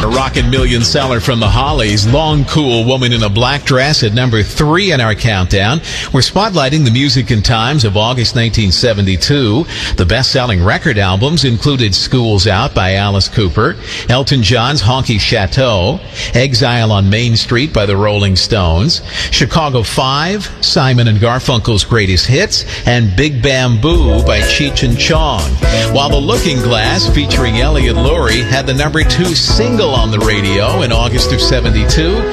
rockin' million seller from the Hollies, Long Cool Woman in a Black Dress at number 3 in our countdown. We're spotlighting the music and times of August 1972. The best-selling record albums included School's Out by Alice Cooper, Elton John's Honky Chateau, Exile on Main Street by the Rolling Stones, Chicago 5, Simon and Garfunkel's Greatest Hits, and Big Bamboo by Cheech and Chong. While The Looking Glass, featuring Elliot Lurie, had the number 2 single on the radio in August of '72.